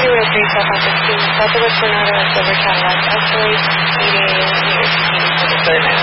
Zero 3 Southwest 16, Delta West Granada, Silver Cadillac, escalate, meeting New York City for the third night